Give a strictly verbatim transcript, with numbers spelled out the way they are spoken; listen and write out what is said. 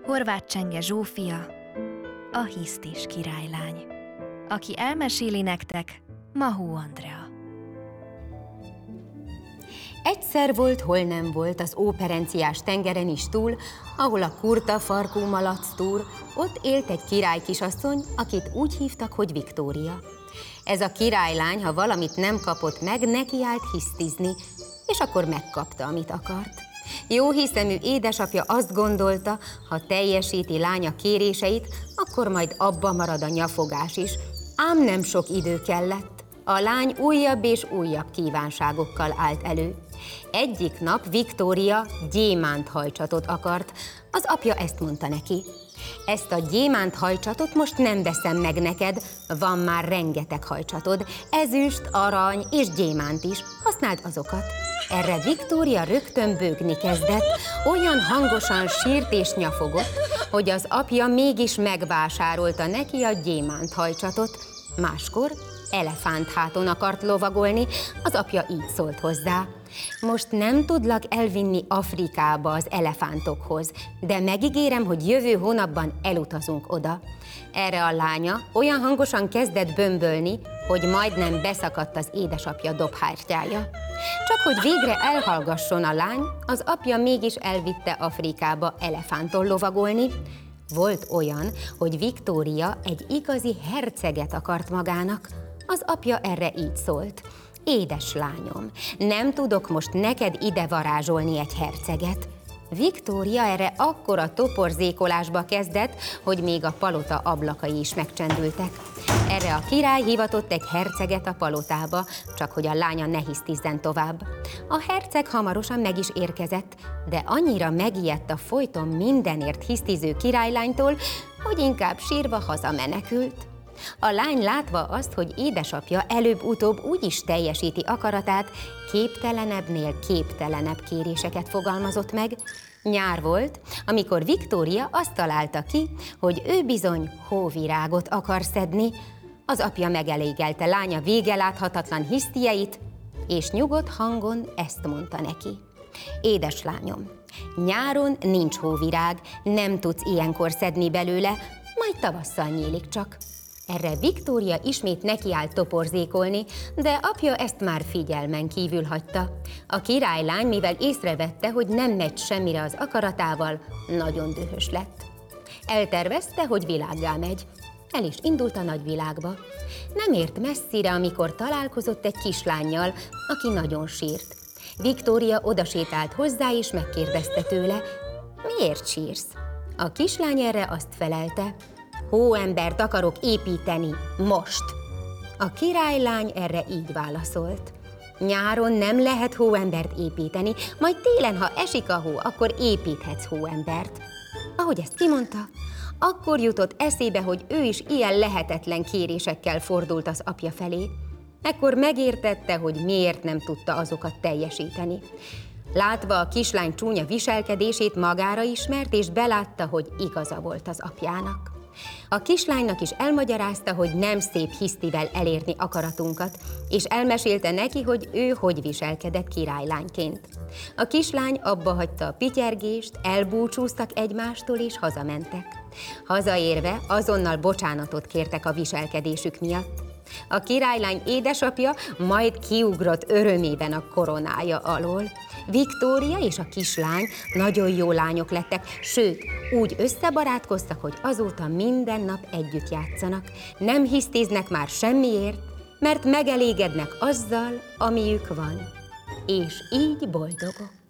Horváth Csenge Zsófia, a hisztis királylány. Aki elmeséli nektek, Mahó Andrea. Egyszer volt, hol nem volt az óperenciás tengeren is túl, ahol a kurta farkú malac túr, ott élt egy királykisasszony, akit úgy hívtak, hogy Viktória. Ez a királylány, ha valamit nem kapott meg, nekiállt hisztizni, és akkor megkapta, amit akart. Jóhiszemű édesapja azt gondolta, ha teljesíti lánya kéréseit, akkor majd abba marad a nyafogás is. Ám nem sok idő kellett. A lány újabb és újabb kívánságokkal állt elő. Egyik nap Viktória gyémánthajcsatot akart. Az apja ezt mondta neki: ezt a gyémánthajcsatot most nem veszem meg neked, van már rengeteg hajcsatod, ezüst, arany és gyémánt is, használd azokat. Erre Viktória rögtön bőgni kezdett, olyan hangosan sírt és nyafogott, hogy az apja mégis megvásárolta neki a gyémánthajcsatot. Máskor elefántháton akart lovagolni, az apja így szólt hozzá: most nem tudlak elvinni Afrikába az elefántokhoz, de megígérem, hogy jövő hónapban elutazunk oda. Erre a lánya olyan hangosan kezdett bömbölni, hogy majdnem beszakadt az édesapja dobhártyája. Csak hogy végre elhallgasson a lány, az apja mégis elvitte Afrikába elefánton lovagolni. Volt olyan, hogy Viktória egy igazi herceget akart magának. Az apja erre így szólt: édes lányom, nem tudok most neked ide varázsolni egy herceget. Viktória erre akkora toporzékolásba kezdett, hogy még a palota ablakai is megcsendültek. Erre a király hivatott egy herceget a palotába, csak hogy a lánya ne hisztizzen tovább. A herceg hamarosan meg is érkezett, de annyira megijedt a folyton mindenért hisztiző királylánytól, hogy inkább sírva hazamenekült. A lány látva azt, hogy édesapja előbb-utóbb úgy is teljesíti akaratát, képtelenebbnél képtelenebb kéréseket fogalmazott meg. Nyár volt, amikor Viktória azt találta ki, hogy ő bizony hóvirágot akar szedni. Az apja megelégelte lánya végeláthatatlan hisztieit, és nyugodt hangon ezt mondta neki: édes lányom, nyáron nincs hóvirág, nem tudsz ilyenkor szedni belőle, majd tavasszal nyílik csak. Erre Viktória ismét nekiállt toporzékolni, de apja ezt már figyelmen kívül hagyta. A királylány, mivel észrevette, hogy nem megy semmire az akaratával, nagyon dühös lett. Eltervezte, hogy világgá megy. El is indult a nagyvilágba. Nem ért messzire, amikor találkozott egy kislánnyal, aki nagyon sírt. Viktória odasétált hozzá, és megkérdezte tőle: miért sírsz? A kislány erre azt felelte: hóembert akarok építeni most. A királylány erre így válaszolt: nyáron nem lehet hóembert építeni, majd télen, ha esik a hó, akkor építhetsz hóembert. Ahogy ezt kimondta, akkor jutott eszébe, hogy ő is ilyen lehetetlen kérésekkel fordult az apja felé. Ekkor megértette, hogy miért nem tudta azokat teljesíteni. Látva a kislány csúnya viselkedését, magára ismert, és belátta, hogy igaza volt az apjának. A kislánynak is elmagyarázta, hogy nem szép hisztivel elérni akaratunkat, és elmesélte neki, hogy ő hogy viselkedett királylányként. A kislány abba hagyta a pityergést, elbúcsúztak egymástól, és hazamentek. Hazaérve azonnal bocsánatot kértek a viselkedésük miatt. A királylány édesapja majd kiugrott örömében a koronája alól. Viktória és a kislány nagyon jó lányok lettek, sőt, úgy összebarátkoztak, hogy azóta minden nap együtt játszanak. Nem hisztiznek már semmiért, mert megelégednek azzal, amiük van. És így boldogok.